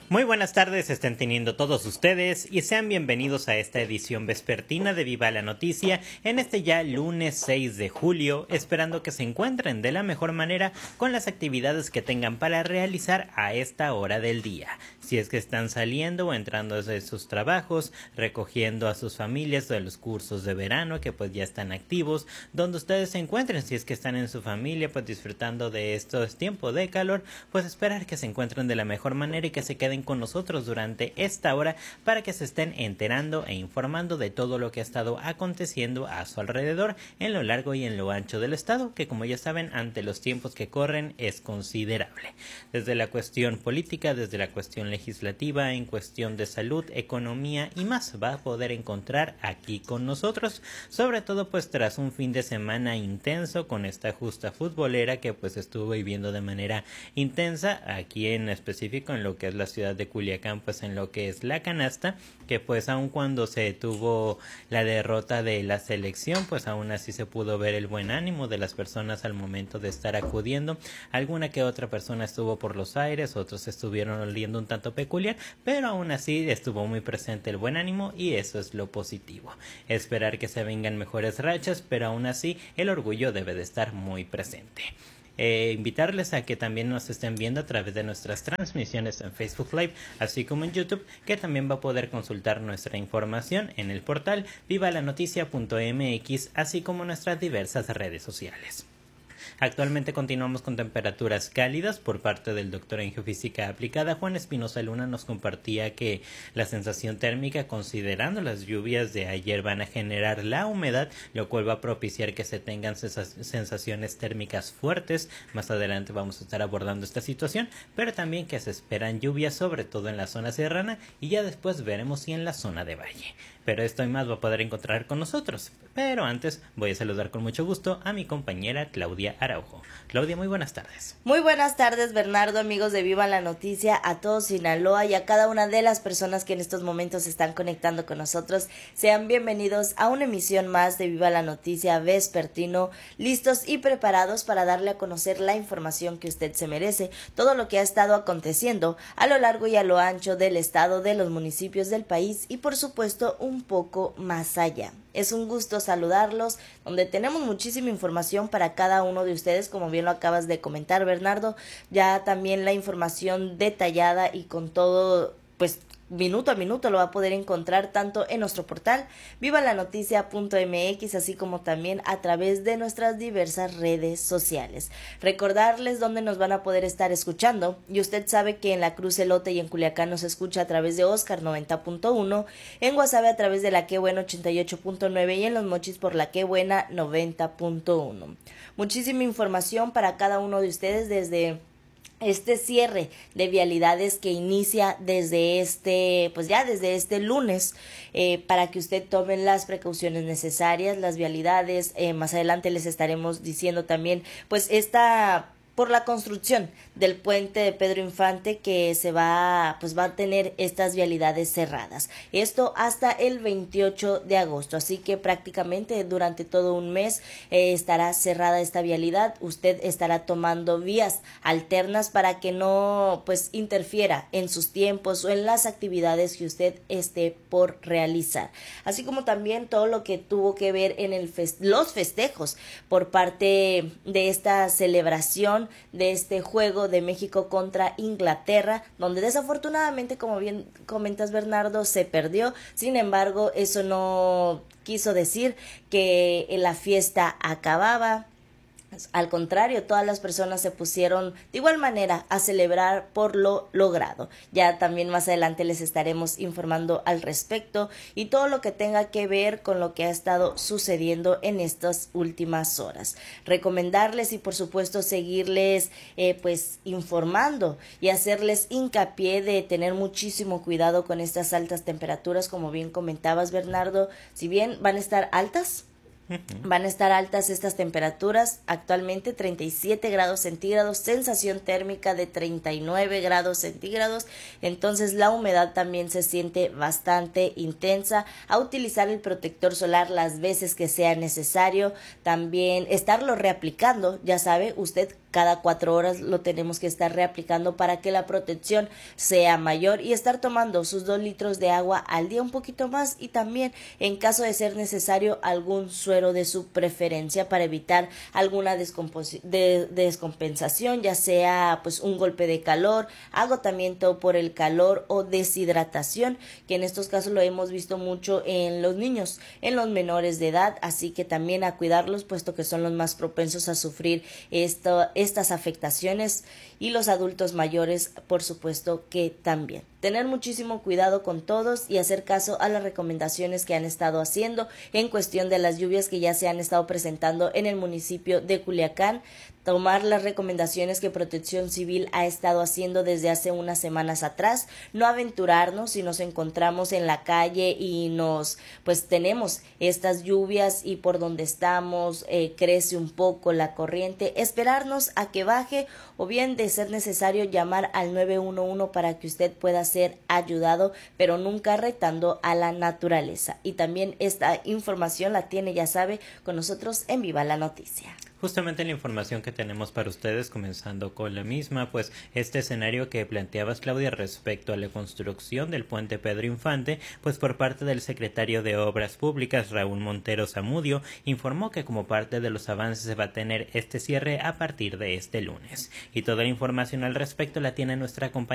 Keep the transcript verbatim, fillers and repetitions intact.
Muy buenas tardes estén teniendo todos ustedes y sean bienvenidos a esta edición vespertina de Viva la Noticia en este ya lunes seis de julio, esperando que se encuentren de la mejor manera con las actividades que tengan para realizar a esta hora del día. Si es que están saliendo o entrando de sus trabajos, recogiendo a sus familias de los cursos de verano que pues ya están activos, donde ustedes se encuentren, si es que están en su familia pues disfrutando de estos tiempos de calor, pues esperar que se encuentren de la mejor manera y que se queden con nosotros durante esta hora para que se estén enterando e informando de todo lo que ha estado aconteciendo a su alrededor en lo largo y en lo ancho del estado, que como ya saben, ante los tiempos que corren es considerable. Desde la cuestión política, desde la cuestión legislativa, en cuestión de salud, economía y más va a poder encontrar aquí con nosotros, sobre todo pues tras un fin de semana intenso con esta justa futbolera que pues estuvo viviendo de manera intensa aquí en específico en lo que es la ciudad de Culiacán, pues en lo que es la canasta, que pues aun cuando se tuvo la derrota de la selección, pues aún así se pudo ver el buen ánimo de las personas al momento de estar acudiendo. Alguna que otra persona estuvo por los aires, otros estuvieron oliendo un tanto peculiar, pero aún así estuvo muy presente el buen ánimo y eso es lo positivo. Esperar que se vengan mejores rachas, pero aún así el orgullo debe de estar muy presente. Eh, invitarles a que también nos estén viendo a través de nuestras transmisiones en Facebook Live, así como en YouTube, que también va a poder consultar nuestra información en el portal viva la noticia punto m x, así como nuestras diversas redes sociales. Actualmente continuamos con temperaturas cálidas. Por parte del doctor en geofísica aplicada Juan Espinosa Luna nos compartía que la sensación térmica, considerando las lluvias de ayer, van a generar la humedad, lo cual va a propiciar que se tengan sensaciones térmicas fuertes. Más adelante vamos a estar abordando esta situación, pero también que se esperan lluvias sobre todo en la zona serrana y ya después veremos si en la zona de valle. Pero esto y más va a poder encontrar con nosotros. Pero antes voy a saludar con mucho gusto a mi compañera Claudia Araujo. Claudia, muy buenas tardes. Muy buenas tardes, Bernardo, amigos de Viva la Noticia, a todo Sinaloa y a cada una de las personas que en estos momentos se están conectando con nosotros. Sean bienvenidos a una emisión más de Viva la Noticia vespertino, listos y preparados para darle a conocer la información que usted se merece, todo lo que ha estado aconteciendo a lo largo y a lo ancho del estado, de los municipios del país y por supuesto un un poco más allá. Es un gusto saludarlos, donde tenemos muchísima información para cada uno de ustedes, como bien lo acabas de comentar, Bernardo, ya también la información detallada y con todo, pues, minuto a minuto lo va a poder encontrar tanto en nuestro portal viva la noticia punto m x, así como también a través de nuestras diversas redes sociales. Recordarles dónde nos van a poder estar escuchando, y usted sabe que en la Cruz Elote y en Culiacán nos escucha a través de Oscar noventa punto uno, en Guasave a través de la Que Buena ochenta y ocho punto nueve y en Los Mochis por la Que Buena noventa punto uno. Muchísima información para cada uno de ustedes desde este cierre de vialidades que inicia desde este, pues ya desde este lunes, eh, para que usted tome las precauciones necesarias, las vialidades, eh, más adelante les estaremos diciendo también, pues esta por la construcción del puente de Pedro Infante que se va, pues va a tener estas vialidades cerradas. Esto hasta el veintiocho de agosto, así que prácticamente durante todo un mes eh, estará cerrada esta vialidad. Usted estará tomando vías alternas para que no, pues, interfiera en sus tiempos o en las actividades que usted esté por realizar. Así como también todo lo que tuvo que ver en el fest- los festejos por parte de esta celebración de este juego de México contra Inglaterra, donde desafortunadamente, como bien comentas, Bernardo, se perdió. Sin embargo, eso no quiso decir que la fiesta acababa. Al contrario, todas las personas se pusieron de igual manera a celebrar por lo logrado. Ya también más adelante les estaremos informando al respecto y todo lo que tenga que ver con lo que ha estado sucediendo en estas últimas horas. Recomendarles y por supuesto seguirles eh, pues informando y hacerles hincapié de tener muchísimo cuidado con estas altas temperaturas, como bien comentabas, Bernardo. Si bien van a estar altas, van a estar altas estas temperaturas, actualmente treinta y siete grados centígrados, sensación térmica de treinta y nueve grados centígrados, entonces la humedad también se siente bastante intensa. A utilizar el protector solar las veces que sea necesario, también estarlo reaplicando, ya sabe usted cada cuatro horas lo tenemos que estar reaplicando para que la protección sea mayor y estar tomando sus dos litros de agua al día, un poquito más, y también en caso de ser necesario algún suero de su preferencia para evitar alguna de descompensación, ya sea pues un golpe de calor, agotamiento por el calor o deshidratación, que en estos casos lo hemos visto mucho en los niños, en los menores de edad, así que también a cuidarlos puesto que son los más propensos a sufrir esto, estas afectaciones, y los adultos mayores por supuesto que también. Tener muchísimo cuidado con todos y hacer caso a las recomendaciones que han estado haciendo en cuestión de las lluvias que ya se han estado presentando en el municipio de Culiacán. Tomar las recomendaciones que Protección Civil ha estado haciendo desde hace unas semanas atrás, no aventurarnos si nos encontramos en la calle y nos pues tenemos estas lluvias y por donde estamos eh, crece un poco la corriente, esperarnos a que baje o bien de ser necesario llamar al nueve uno uno para que usted pueda ser ayudado, pero nunca retando a la naturaleza. Y también esta información la tiene, ya sabe, con nosotros en Viva la Noticia. Justamente la información que tenemos para ustedes, comenzando con la misma, pues este escenario que planteabas, Claudia, respecto a la construcción del puente Pedro Infante, pues por parte del secretario de Obras Públicas, Raúl Montero Zamudio, informó que como parte de los avances se va a tener este cierre a partir de este lunes. Y toda la información al respecto la tiene nuestra compañera